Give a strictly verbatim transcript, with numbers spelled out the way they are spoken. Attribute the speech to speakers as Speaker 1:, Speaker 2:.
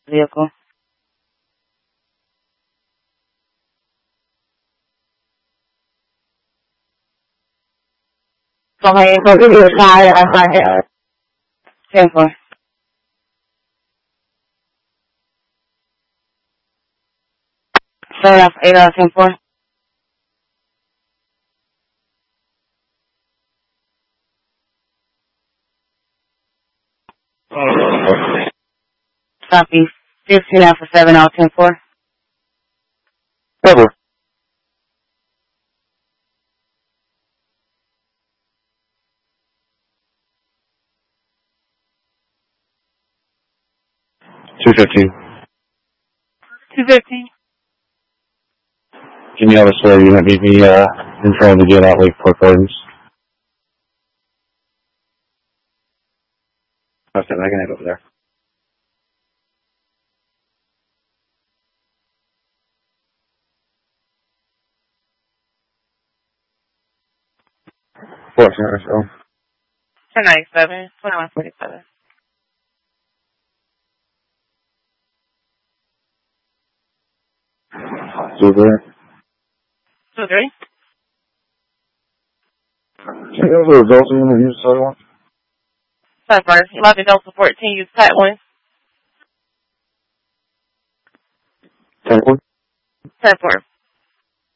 Speaker 1: vehicle. So my info is your child. I find it. ten four. Start off eight out of ten four. Copy. fifteen out for seven out ten four.
Speaker 2: Cover. two fifteen.
Speaker 1: two fifteen.
Speaker 2: Can you have a swear you meet me uh, in front of the Get Out Lakeport Gardens? Okay, I can head over there. Four, sorry, so.
Speaker 1: ten ninety-seven. twenty-one forty-seven.
Speaker 2: Two there.
Speaker 1: two three.
Speaker 2: Can you have the results of the interview, so I want?
Speaker 1: Ten four. You log the Delta fourteen. Use Pat one.
Speaker 2: Ten four.
Speaker 1: ten four.